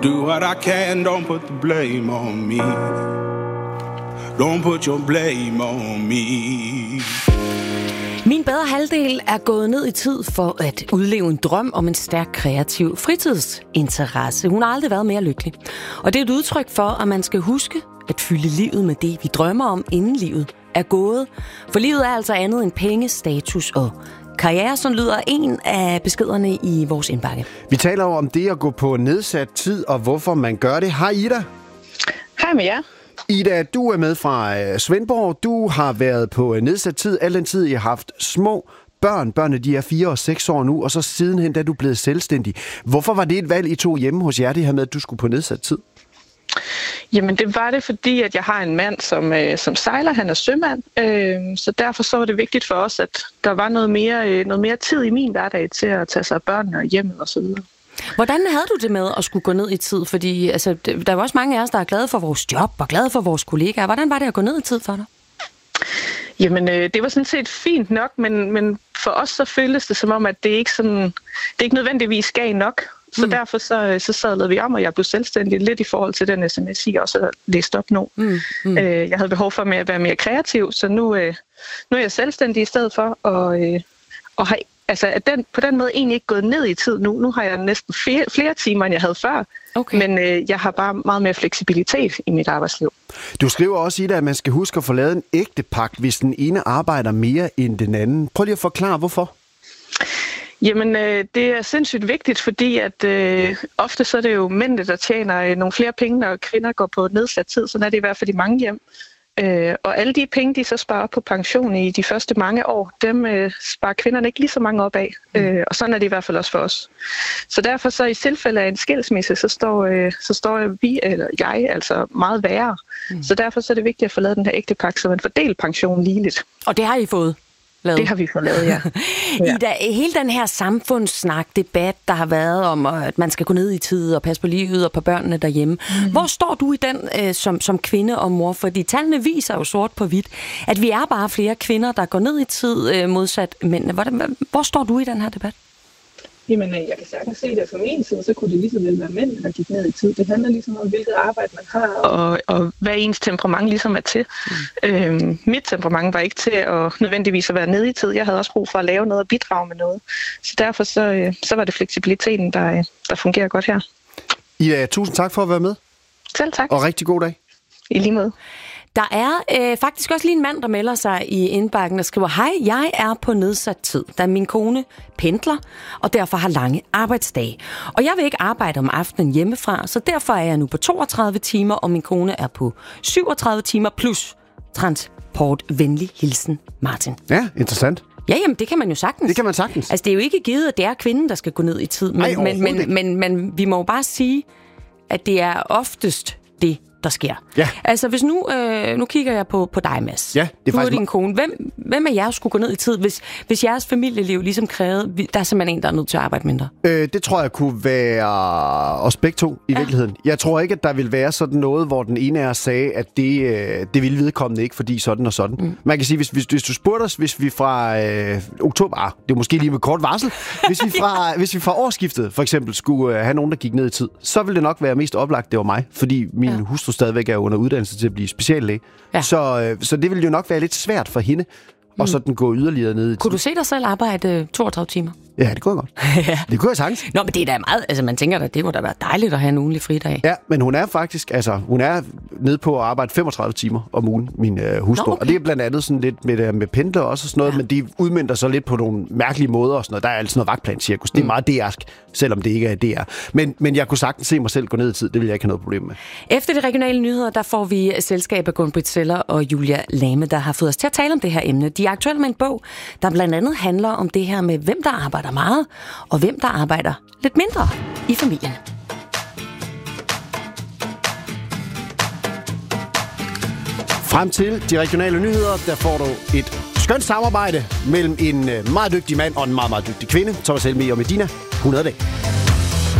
Do what I can, don't put the blame on me. Don't put your blame on me. Min bedre halvdel er gået ned i tid for at udleve en drøm om en stærk kreativ fritidsinteresse. Hun har aldrig været mere lykkelig. Og det er et udtryk for, at man skal huske at fylde livet med det, vi drømmer om, inden livet er gået. For livet er altså andet end penge, status og karriere, som lyder en af beskederne i vores indbakke. Vi taler jo om det at gå på nedsat tid, og hvorfor man gør det. Hej Ida. Hej med jer. Ida, du er med fra Svendborg. Du har været på nedsat tid. Al den tid, I har haft små børn. Børnene, de er 4 og 6 år nu, og så sidenhen, da du er blevet selvstændig. Hvorfor var det et valg, I tog hjemme hos jer, det her med, at du skulle på nedsat tid? Jamen det var det, fordi at jeg har en mand, som sejler. Han er sømand, så derfor så var det vigtigt for os, at der var noget mere tid i min hverdag til at tage sig af børnene og hjemmet og så videre. Hvordan havde du det med at skulle gå ned i tid? Fordi altså, der er også mange af os, der er glade for vores job og glade for vores kollegaer. Hvordan var det at gå ned i tid for dig? Jamen, det var sådan set fint nok, men for os så føltes det som om, at det ikke nødvendigvis gav nok. Så derfor så sadlede vi om, og jeg blev selvstændig lidt i forhold til den sms, jeg også havde læst op nu. Jeg havde behov for at være mere kreativ, så nu er jeg selvstændig i stedet for, og har på den måde egentlig ikke gået ned i tid nu. Nu har jeg næsten flere timer, end jeg havde før, men jeg har bare meget mere fleksibilitet i mit arbejdsliv. Du skriver også, Ida, at man skal huske at få lavet en ægtepagt, hvis den ene arbejder mere end den anden. Prøv lige at forklare, hvorfor. Jamen, det er sindssygt vigtigt, fordi at ofte så er det jo mændene, der tjener nogle flere penge, når kvinder går på nedsat tid. Sådan er det i hvert fald i mange hjem. Og alle de penge, de så sparer på pension i de første mange år, dem sparer kvinderne ikke lige så mange op af. Og sådan er det i hvert fald også for os. Så derfor så i tilfælde af en skilsmisse, så står vi, eller jeg, altså meget værre. Så derfor så er det vigtigt at få lavet den her ægtepagt, så man fordeler pensionen ligeligt. Og det har I fået lavet? Det har vi fået lavet, ja. Ida, hele den her samfundssnak, debat, der har været om, at man skal gå ned i tid og passe på livet og på børnene derhjemme. Hvor står du i den som kvinde og mor? Fordi tallene viser jo sort på hvidt, at vi er bare flere kvinder, der går ned i tid modsat mændene. Hvor står du i den her debat? Jamen, jeg kan sagtens se det fra min side, så kunne det lige så vel være mænd, der gik ned i tid. Det handler ligesom om, hvilket arbejde man har, og hvad ens temperament ligesom er til. Mit temperament var ikke til at nødvendigvis at være nede i tid. Jeg havde også brug for at lave noget og bidrage med noget. Så derfor så var det fleksibiliteten, der fungerer godt her. Ida, tusind tak for at være med. Selv tak. Og rigtig god dag. I lige måde. Der er faktisk også lige en mand, der melder sig i indbakken og skriver: Hej, jeg er på nedsat tid, da min kone pendler og derfor har lange arbejdsdage. Og jeg vil ikke arbejde om aftenen hjemmefra, så derfor er jeg nu på 32 timer, og min kone er på 37 timer plus transport. Venlig hilsen, Martin. Ja, interessant. Ja, jamen, det kan man jo sagtens. Det kan man sagtens. Altså, det er jo ikke givet, at det er kvinden, der skal gå ned i tid. Men vi må jo bare sige, at det er oftest det, der sker. Ja. Altså, hvis nu kigger jeg på dig, Mads. Ja, det er faktisk din kone. Hvem af jer skulle gå ned i tid, hvis jeres familieliv ligesom krævede, der er simpelthen en, der er nødt til at arbejde mindre? Det tror jeg kunne være os begge to i virkeligheden. Jeg tror ikke, at der vil være sådan noget, hvor den ene af os sagde, at det ville vedkommende ikke, fordi sådan og sådan. Man kan sige, hvis du spurgte os, hvis vi fra oktober, det er måske lige med kort varsel, hvis vi fra årsskiftet for eksempel skulle have nogen, der gik ned i tid, så ville det nok være mest oplagt, det var mig, fordi min hustru stadigvæk er under uddannelse til at blive speciallæge. Ja. Så det ville jo nok være lidt svært for hende, og så den gå yderligere ned i tid. Kunne du se dig selv arbejde 32 timer? Ja, det kunne jeg godt. Det kunne jeg sagtens. Nå, men det er da meget, altså man tænker da, det kunne da være dejligt at have en ugenlig fridag. Ja, men hun er faktisk, hun er nede på at arbejde 35 timer om ugen, min hustru. Nå, okay. Og det er blandt andet sådan lidt med pendler også og sådan noget, men de udmønter så lidt på nogle mærkelige måder og sådan noget. Der er altså noget vagtplanscirkus. Det er meget DR'sk, selvom det ikke er DR. Men jeg kunne sagtens se mig selv gå ned i tid. Det vil jeg ikke have noget problem med. Efter de regionale nyheder, der får vi selskab af Gunn-Britt Zeller og Julia Lame, der har fået os til at tale om det her emne. De er aktuelle med en bog, der blandt andet handler om det her med, hvem der arbejder meget, og hvem der arbejder lidt mindre i familien. Frem til de regionale nyheder, der får du et skønt samarbejde mellem en meget dygtig mand og en meget, meget dygtig kvinde. Thomas Helmi og Medina. 100 dage.